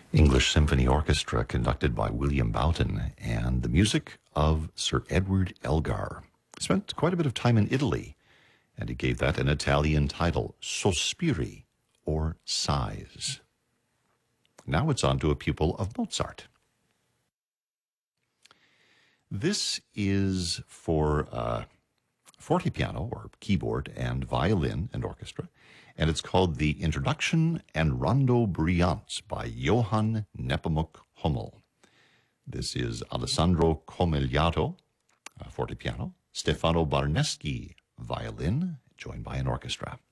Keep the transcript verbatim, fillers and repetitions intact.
English Symphony Orchestra conducted by William Boughton, and the music of Sir Edward Elgar. Spent quite a bit of time in Italy, and he gave that an Italian title, Sospiri, or Sighs. Now it's on to a pupil of Mozart. This is for uh, fortepiano, or keyboard, and violin and orchestra, and it's called the Introduction and Rondo Brillants by Johann Nepomuk Hummel. This is Alessandro Comigliato, uh, fortepiano, Stefano Barneschi, violin, joined by an orchestra.